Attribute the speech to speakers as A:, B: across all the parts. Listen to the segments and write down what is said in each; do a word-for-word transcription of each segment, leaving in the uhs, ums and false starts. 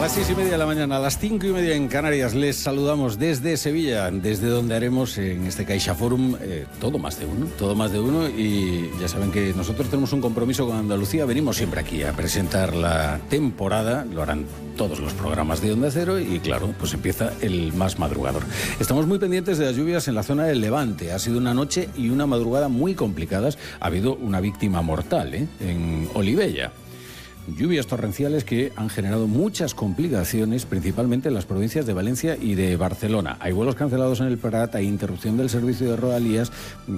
A: las seis y media de la mañana, a las cinco y media en Canarias, les saludamos desde Sevilla, desde donde haremos en este CaixaForum eh, todo más de uno, todo más de uno, y ya saben que nosotros tenemos un compromiso con Andalucía, venimos siempre aquí a presentar la temporada, lo harán todos los programas de Onda Cero y claro, pues empieza el más madrugador. Estamos muy pendientes de las lluvias en la zona del Levante, ha sido una noche y una madrugada muy complicadas, ha habido una víctima mortal ¿eh? en Olivella. Lluvias torrenciales que han generado muchas complicaciones, principalmente en las provincias de Valencia y de Barcelona. Hay vuelos cancelados en el Prat, hay interrupción del servicio de Rodalías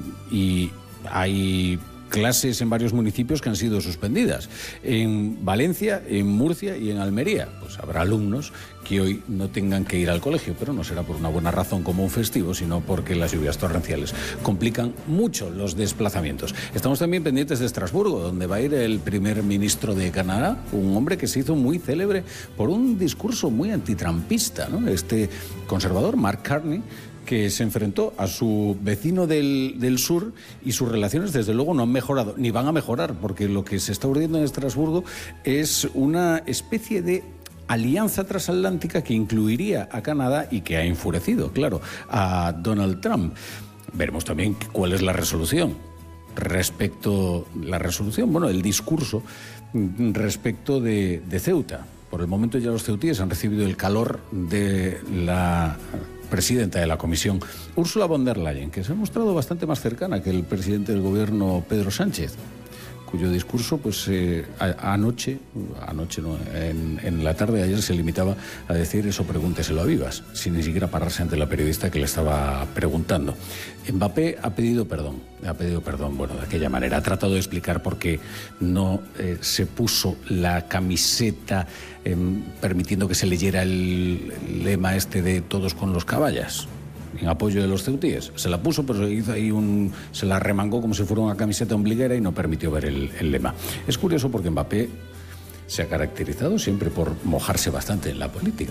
A: y hay clases en varios municipios que han sido suspendidas. En Valencia, en Murcia y en Almería, pues habrá alumnos que hoy no tengan que ir al colegio, pero no será por una buena razón como un festivo, sino porque las lluvias torrenciales complican mucho los desplazamientos. Estamos también pendientes de Estrasburgo, donde va a ir el primer ministro de Canadá, un hombre que se hizo muy célebre por un discurso muy antitrampista, ¿no? Este conservador, Mark Carney, que se enfrentó a su vecino del, del sur y sus relaciones desde luego no han mejorado, ni van a mejorar, porque lo que se está urdiendo en Estrasburgo es una especie de alianza transatlántica que incluiría a Canadá y que ha enfurecido, claro, a Donald Trump. Veremos también cuál es la resolución respecto, la resolución, bueno, el discurso respecto de, de Ceuta. Por el momento ya los ceutíes han recibido el calor de la presidenta de la Comisión, Ursula von der Leyen, que se ha mostrado bastante más cercana que el presidente del gobierno, Pedro Sánchez, cuyo discurso, pues eh, a, anoche, anoche no, en, en la tarde de ayer se limitaba a decir eso, pregúnteselo a Vivas, sin ni siquiera pararse ante la periodista que le estaba preguntando. Mbappé ha pedido perdón, ha pedido perdón, bueno, de aquella manera, ha tratado de explicar por qué no eh, se puso la camiseta eh, permitiendo que se leyera el, el lema este de todos con los caballas, en apoyo de los ceutíes. Se la puso, pero hizo ahí un, se la remangó como si fuera una camiseta ombliguera y no permitió ver el, el lema. Es curioso porque Mbappé se ha caracterizado siempre por mojarse bastante en la política.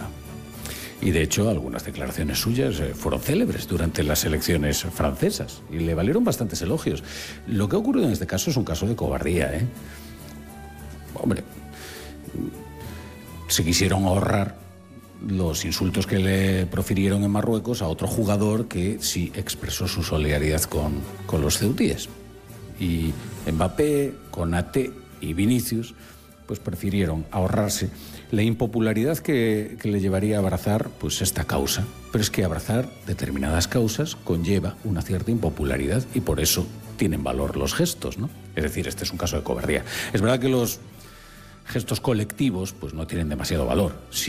A: Y de hecho algunas declaraciones suyas fueron célebres durante las elecciones francesas y le valieron bastantes elogios. Lo que ha ocurrido en este caso es un caso de cobardía, ¿eh? Hombre, se quisieron ahorrar los insultos que le profirieron en Marruecos a otro jugador que sí expresó su solidaridad con, con los ceutíes. Y Mbappé, Konaté y Vinicius pues prefirieron ahorrarse la impopularidad que, que le llevaría a abrazar pues esta causa. Pero es que abrazar determinadas causas conlleva una cierta impopularidad y por eso tienen valor los gestos, ¿no? Es decir, este es un caso de cobardía. Es verdad que los gestos colectivos pues no tienen demasiado valor.